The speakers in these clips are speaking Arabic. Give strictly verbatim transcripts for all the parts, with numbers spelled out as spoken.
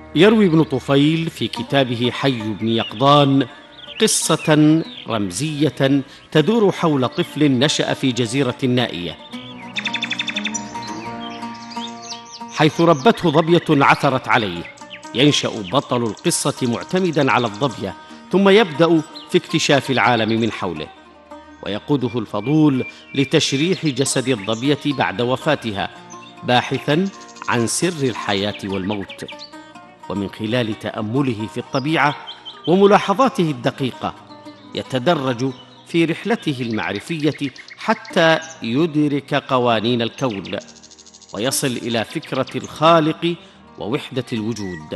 يروي ابن طفيل في كتابه حي بن يقظان قصة رمزية تدور حول طفل نشأ في جزيرة نائية، حيث ربته ظبية عثرت عليه. ينشأ بطل القصة معتمدا على الظبية، ثم يبدأ في اكتشاف العالم من حوله، ويقوده الفضول لتشريح جسد الظبية بعد وفاتها، باحثا عن سر الحياة والموت. ومن خلال تأمله في الطبيعة وملاحظاته الدقيقة يتدرج في رحلته المعرفية حتى يدرك قوانين الكون ويصل إلى فكرة الخالق ووحدة الوجود.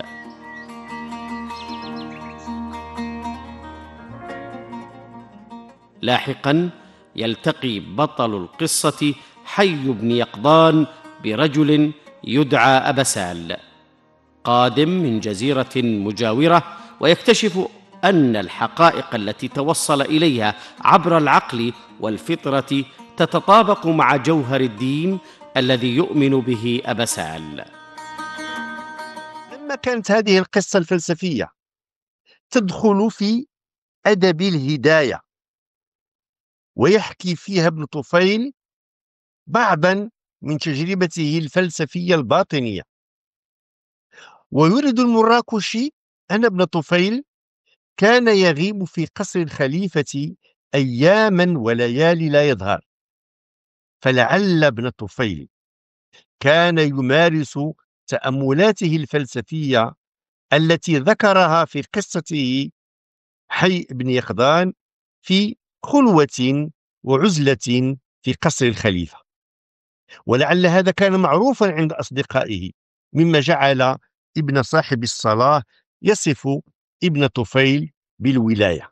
لاحقاً يلتقي بطل القصة حي بن يقظان برجل يدعى أبسال، قادم من جزيرة مجاورة، ويكتشف أن الحقائق التي توصل إليها عبر العقل والفطرة تتطابق مع جوهر الدين الذي يؤمن به أبسال. لما كانت هذه القصة الفلسفية تدخل في أدب الهداية، ويحكي فيها ابن طفيل بعضا من تجربته الفلسفية الباطنية. ويريد المراكشي أن ابن طفيل كان يغيب في قصر الخليفة أياما وليالي لا يظهر، فلعل ابن طفيل كان يمارس تأملاته الفلسفية التي ذكرها في قصته حي بن يقظان في خلوة وعزلة في قصر الخليفة، ولعل هذا كان معروفا عند أصدقائه، مما جعل ابن صاحب الصلاح يصف ابن طفيل بالولاية.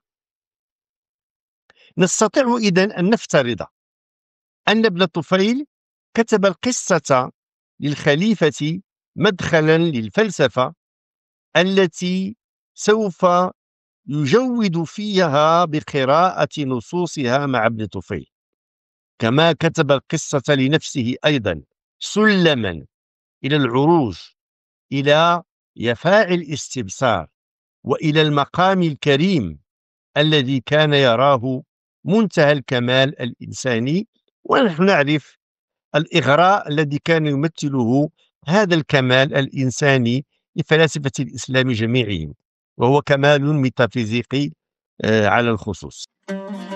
نستطيع إذن أن نفترض أن ابن طفيل كتب القصة للخليفة مدخلا للفلسفة التي سوف يجود فيها بقراءة نصوصها مع ابن طفيل، كما كتب القصة لنفسه أيضا سلما إلى العروج إلى يفاع الاستبصار وإلى المقام الكريم الذي كان يراه منتهى الكمال الإنساني. ونحن نعرف الإغراء الذي كان يمثله هذا الكمال الإنساني لفلاسفة الإسلام جميعهم، وهو كمال ميتافيزيقي على الخصوص.